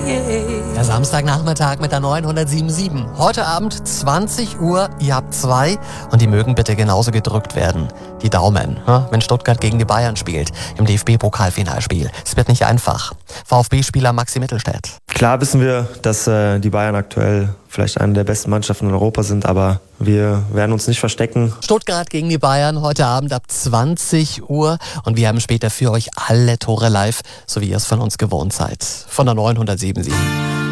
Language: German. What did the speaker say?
Der Samstagnachmittag mit der 907.7. Heute Abend 20 Uhr, ihr habt 2 und die mögen bitte genauso gedrückt werden. Die Daumen, wenn Stuttgart gegen die Bayern spielt im DFB-Pokalfinalspiel. Es wird nicht einfach. VfB-Spieler Maxi Mittelstädt. Klar wissen wir, dass die Bayern aktuell vielleicht eine der besten Mannschaften in Europa sind, aber wir werden uns nicht verstecken. Stuttgart gegen die Bayern heute Abend ab 20 Uhr und wir haben später für euch alle Tore live, so wie ihr es von uns gewohnt seid. Von der 907.7.